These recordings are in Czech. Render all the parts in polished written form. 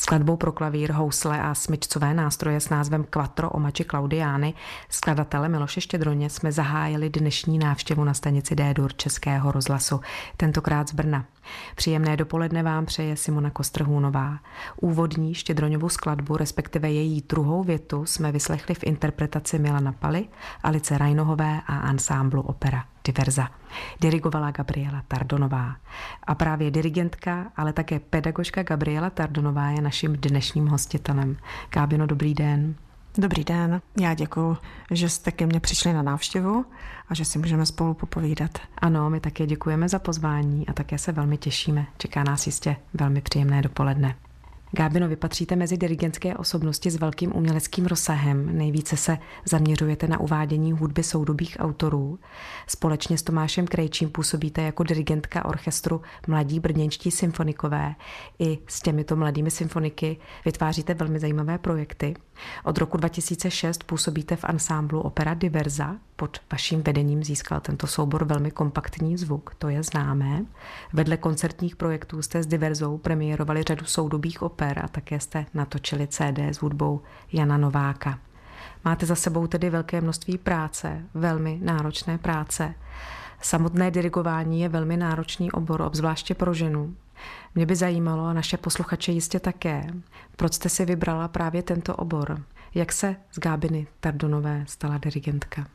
Skladbou pro klavír, housle a smyčcové nástroje s názvem Quattro omači Claudiány skladatele Miloše Štědroně jsme zahájili dnešní návštěvu na stanici D-dur Českého rozhlasu, tentokrát z Brna. Příjemné dopoledne vám přeje Simona Kostrhůnová. Úvodní Štědroňovu skladbu, respektive její druhou větu, jsme vyslechli v interpretaci Milana Paly, Alice Rajnohové a ansámblu Opera Diverza. Dirigovala Gabriela Tardonová. A právě dirigentka, ale také pedagožka Gabriela Tardonová je naším dnešním hostitelem. Gábino, dobrý den. Dobrý den, já děkuji, že jste ke mně přišli na návštěvu a že si můžeme spolu popovídat. Ano, my také děkujeme za pozvání a také se velmi těšíme. Čeká nás jistě velmi příjemné dopoledne. Gábino, vy patříte mezi dirigentské osobnosti s velkým uměleckým rozsahem. Nejvíce se zaměřujete na uvádění hudby soudobých autorů. Společně s Tomášem Krejčím působíte jako dirigentka orchestru Mladí brněnští symfonikové. I s těmito mladými symfoniky vytváříte velmi zajímavé projekty. Od roku 2006 působíte v ansámblu Opera Diverza. Pod vaším vedením získal tento soubor velmi kompaktní zvuk, to je známé. Vedle koncertních projektů jste s Diverzou premiérovali řadu soudobých oper a také jste natočili CD s hudbou Jana Nováka. Máte za sebou tedy velké množství práce, velmi náročné práce. Samotné dirigování je velmi náročný obor, obzvláště pro ženu. Mě by zajímalo, a naše posluchače jistě také, proč jste si vybrala právě tento obor? Jak se z Gábiny Tardonové stala dirigentka?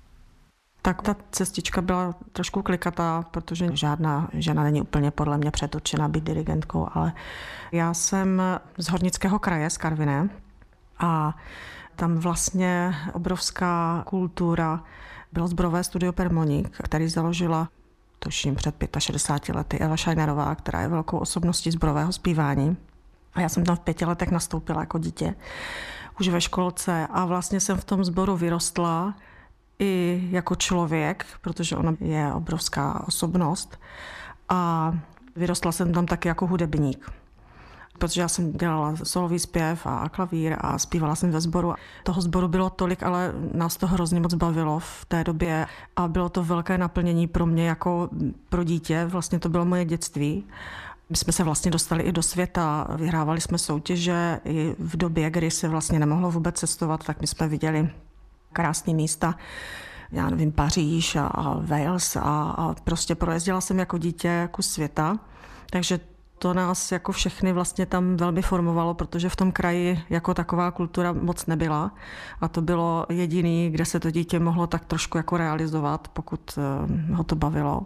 Tak ta cestička byla trošku klikatá, protože žádná žena není úplně podle mě předurčena být dirigentkou, ale já jsem z Hornického kraje, z Karviné, a tam vlastně obrovská kultura. Bylo sborové studio Permoník, který založila tuším před 65 lety Eva Scheinerová, která je velkou osobností sborového zpívání. A já jsem tam v 5 letech nastoupila jako dítě, už ve školce, a vlastně jsem v tom sboru vyrostla i jako člověk, protože ona je obrovská osobnost, a vyrostla jsem tam taky jako hudebník. Protože já jsem dělala solový zpěv a klavír a zpívala jsem ve sboru. Toho sboru bylo tolik, ale nás to hrozně moc bavilo v té době a bylo to velké naplnění pro mě jako pro dítě. Vlastně to bylo moje dětství. My jsme se vlastně dostali i do světa, vyhrávali jsme soutěže i v době, kdy se vlastně nemohlo vůbec cestovat, tak my jsme viděli krásné místa, já nevím, Paříž a Wales a prostě projezdila jsem jako dítě kus světa, takže to nás jako všechny vlastně tam velmi formovalo, protože v tom kraji jako taková kultura moc nebyla a to bylo jediný, kde se to dítě mohlo tak trošku jako realizovat, pokud ho to bavilo.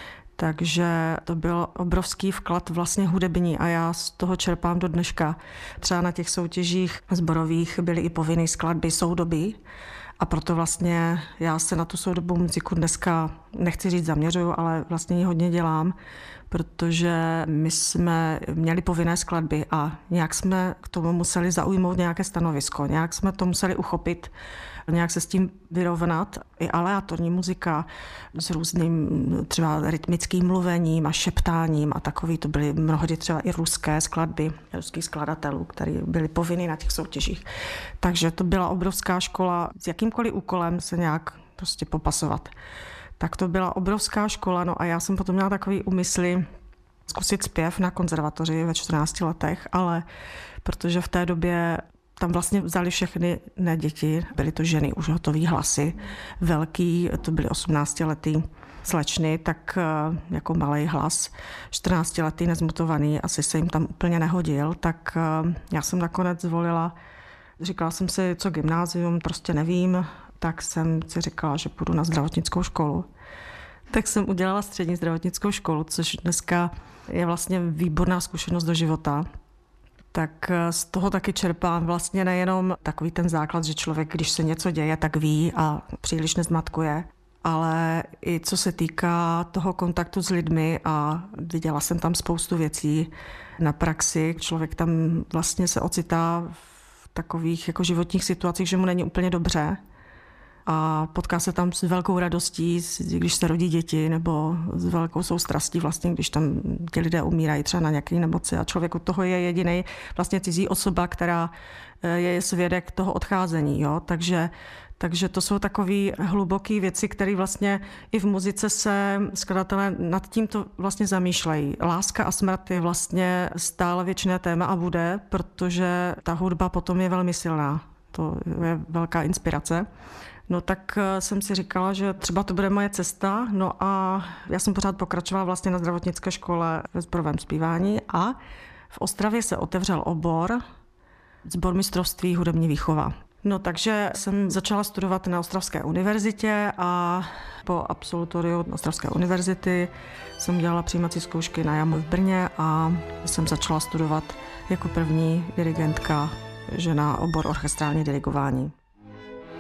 Takže to byl obrovský vklad vlastně hudební a já z toho čerpám do dneška. Třeba na těch soutěžích sborových byly i povinné skladby soudobí a proto vlastně já se na tu soudobou muziku dneska, nechci říct zaměřuju, ale vlastně ji hodně dělám, protože my jsme měli povinné skladby a nějak jsme k tomu museli zaujmout nějaké stanovisko, nějak jsme to museli uchopit, nějak se s tím vyrovnat. I aleatorní muzika s různým třeba rytmickým mluvením a šeptáním a takový, to byly mnohdy třeba i ruské skladby, ruských skladatelů, které byly povinny na těch soutěžích. Takže to byla obrovská škola, s jakýmkoliv úkolem se nějak prostě popasovat. Tak to byla obrovská škola, no a já jsem potom měla takový úmysly zkusit zpěv na konzervatoři ve 14 letech, ale protože v té době tam vlastně vzali všechny ne děti, byly to ženy, už hotový hlasy, velký, to byly 18letý slečny, tak jako malej hlas, 14letý nezmutovaný, asi se jim tam úplně nehodil, tak já jsem nakonec zvolila, říkala jsem si, co gymnázium, prostě nevím, tak jsem si říkala, že půjdu na zdravotnickou školu. Tak jsem udělala střední zdravotnickou školu, což dneska je vlastně výborná zkušenost do života. Tak z toho taky čerpám vlastně nejenom takový ten základ, že člověk, když se něco děje, tak ví a příliš nezmatkuje, ale i co se týká toho kontaktu s lidmi a viděla jsem tam spoustu věcí na praxi. Člověk tam vlastně se ocitá v takových jako životních situacích, že mu není úplně dobře a potká se tam s velkou radostí, když se rodí děti, nebo s velkou soustrastí vlastně, když tam ti lidé umírají třeba na nějaké nemoci a člověk od toho je jediný vlastně cizí osoba, která je svědek toho odcházení. Jo? Takže Takže to jsou takové hluboké věci, které vlastně i v muzice se skladatelé nad tím to vlastně zamýšlejí. Láska a smrt je vlastně stále věčné téma a bude, protože ta hudba potom je velmi silná. To je velká inspirace. No tak jsem si říkala, že třeba to bude moje cesta. No a já jsem pořád pokračovala vlastně na zdravotnické škole ve sborovém zpívání a v Ostravě se otevřel obor sbormistrovství hudební výchova. No takže jsem začala studovat na Ostravské univerzitě a po absolutoriu Ostravské univerzity jsem dělala přijímací zkoušky na JAMU v Brně a jsem začala studovat jako první dirigentka žena obor orchestrální dirigování.